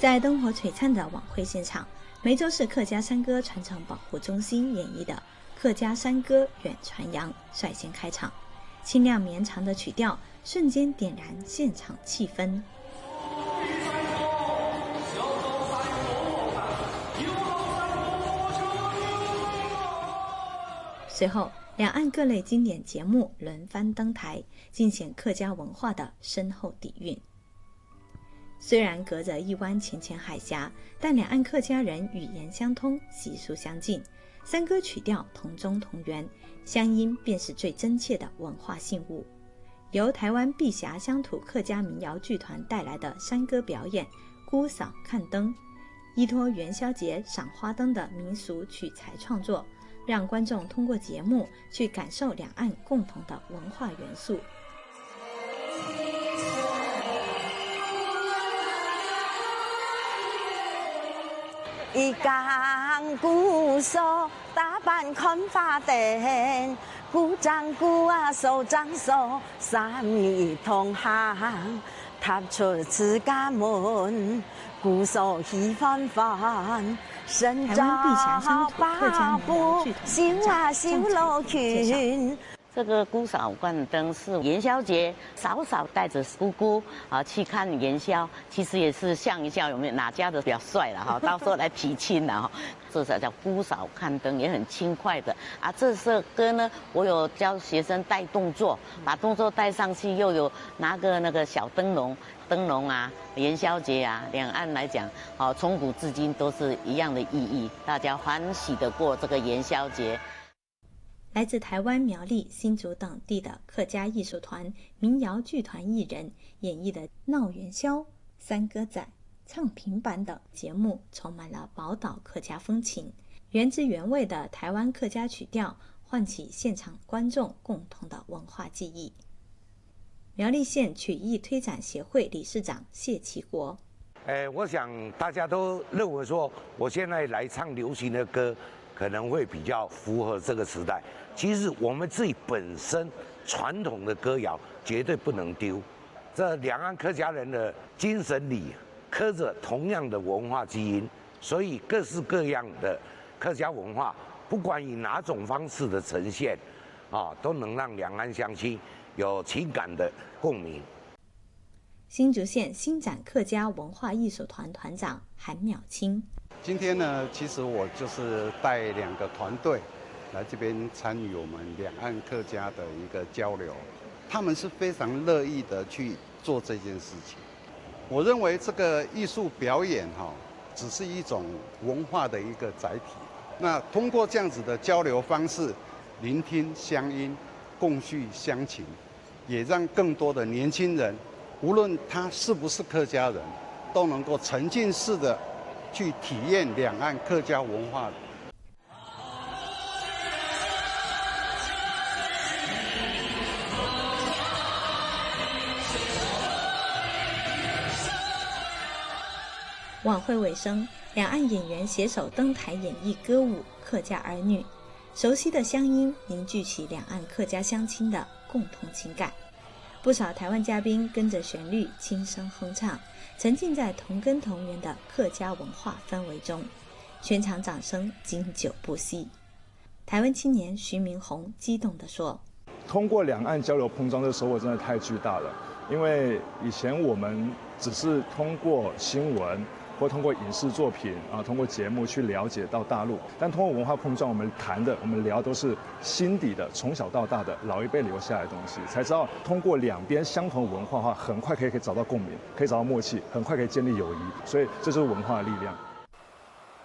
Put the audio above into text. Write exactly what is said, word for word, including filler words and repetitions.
在灯火璀璨的晚会现场，梅州市客家山歌传承保护中心演绎的客家山歌远传扬率先开场，清亮绵长的曲调瞬间点燃现场气氛。随后，两岸各类经典节目轮番登台，尽显客家文化的深厚底蕴。虽然隔着一湾浅浅海峡，但两岸客家人语言相通，习俗相近，山歌曲调同宗同源，乡音便是最真切的文化信物。由台湾碧霞乡土客家民谣剧团带来的山歌表演《姑嫂看灯》，依托元宵节赏花灯的民俗取材创作，让观众通过节目去感受两岸共同的文化元素。 一竿鼓手打扮看花灯，鼓掌鼓啊手掌手，三米同行，踏出自家门，鼓手喜欢翻，身照八步，绣啊绣楼裙。 这个姑嫂灌灯是元宵节，嫂嫂带着姑姑啊去看元宵，其实也是像一下有没有哪家的比较帅了哈，到时候来提亲了哈。这才叫姑嫂看灯，也很轻快的啊。这首歌呢，我有教学生带动作，把动作带上去，又有拿个那个小灯笼，灯笼啊，元宵节啊，两岸来讲，好、啊、从古至今都是一样的意义，大家欢喜的过这个元宵节。 来自台湾、苗栗、新竹等地的客家艺术团、民谣剧团艺人演绎的闹元宵、山歌仔、唱平板等节目，充满了宝岛客家风情。原汁原味的台湾客家曲调，唤起现场观众共同的文化记忆。苗栗县曲艺推展协会理事长谢其国： 哎，我想大家都认为说，我现在来唱流行的歌，可能会比较符合这个时代。其实我们自己本身传统的歌谣绝对不能丢，这两岸客家人的精神里刻着同样的文化基因，所以各式各样的客家文化，不管以哪种方式的呈现，啊，都能让两岸乡亲有情感的共鸣。 新竹县新展客家文化艺术团团长韩淼清： 今天呢，其实我就是带两个团队来这边参与我们两岸客家的一个交流，他们是非常乐意的去做这件事情。我认为这个艺术表演哈、哦，只是一种文化的一个载体。那通过这样子的交流方式，聆听乡音，共叙乡情，也让更多的年轻人，无论他是不是客家人，都能够沉浸式的去体验两岸客家文化。 晚会尾声，两岸演员携手登台演绎歌舞《客家儿女》，熟悉的乡音凝聚起两岸客家乡亲的共同情感。不少台湾嘉宾跟着旋律轻声哼唱，沉浸在同根同源的客家文化氛围中，全场掌声经久不息。台湾青年徐明宏激动地说： 通过两岸交流碰撞的收获真的太巨大了，因为以前我们只是通过新闻或通过影视作品啊，通过节目去了解到大陆，但通过文化碰撞，我们谈的、我们聊都是心底的、从小到大的老一辈留下来的东西，才知道通过两边相同的文化的话，很快可以可以找到共鸣，可以找到默契，很快可以建立友谊，所以这就是文化的力量。